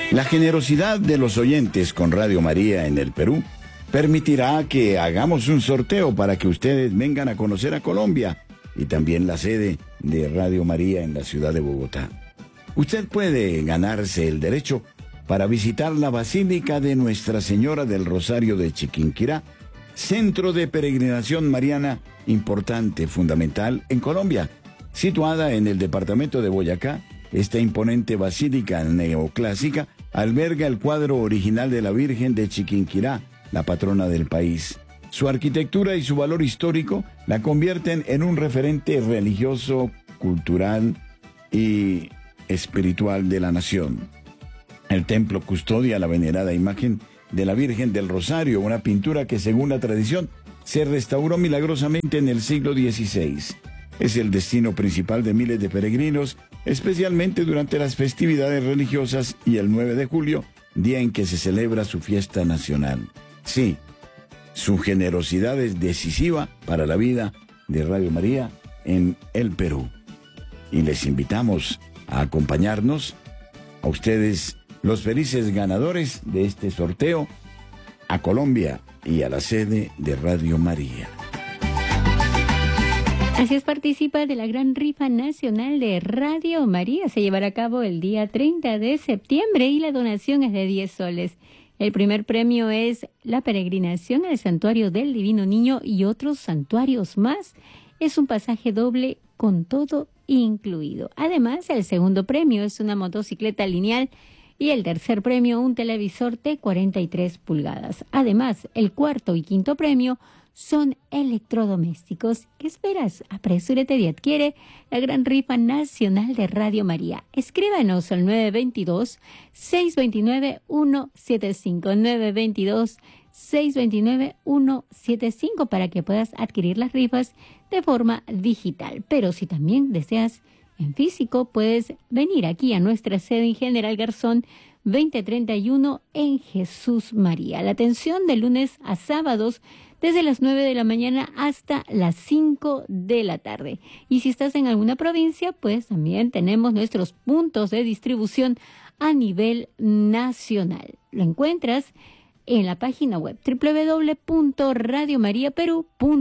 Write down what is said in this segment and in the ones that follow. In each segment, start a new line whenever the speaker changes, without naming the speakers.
La generosidad de los oyentes con Radio María en el Perú permitirá que hagamos un sorteo para que ustedes vengan a conocer a Colombia y también la sede de Radio María en la ciudad de Bogotá. Usted puede ganarse el derecho para visitar la Basílica de Nuestra Señora del Rosario de Chiquinquirá, centro de peregrinación mariana importante, fundamental en Colombia. Situada en el departamento de Boyacá, esta imponente basílica neoclásica alberga el cuadro original de la Virgen de Chiquinquirá, la patrona del país. Su arquitectura y su valor histórico la convierten en un referente religioso, cultural y espiritual de la nación. El templo custodia la venerada imagen de la Virgen del Rosario, una pintura que, según la tradición, se restauró milagrosamente en el siglo XVI. Es el destino principal de miles de peregrinos, especialmente durante las festividades religiosas y el 9 de julio, día en que se celebra su fiesta nacional. Sí, su generosidad es decisiva para la vida de Radio María en el Perú. Y les invitamos a acompañarnos, a ustedes, los felices ganadores de este sorteo, a Colombia y a la sede de Radio María.
Así es, participa de la gran rifa nacional de Radio María. Se llevará a cabo el día 30 de septiembre y la donación es de 10 soles. El primer premio es la peregrinación al Santuario del Divino Niño y otros santuarios más. Es un pasaje doble con todo incluido. Además, el segundo premio es una motocicleta lineal y el tercer premio un televisor de 43 pulgadas. Además, el cuarto y quinto premio son electrodomésticos. ¿Qué esperas? Apresúrate y adquiere la gran rifa nacional de Radio María. Escríbanos al 922-629-175, 922-629-175 para que puedas adquirir las rifas de forma digital. Pero si también deseas en físico, puedes venir aquí a nuestra sede en General Garzón 2031 en Jesús María. La atención de lunes a sábados desde las 9 de la mañana hasta las 5 de la tarde. Y si estás en alguna provincia, pues también tenemos nuestros puntos de distribución a nivel nacional. Lo encuentras en la página web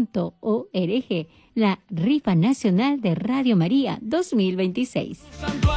www.radiomariaperú.org, la rifa nacional de Radio María 2026.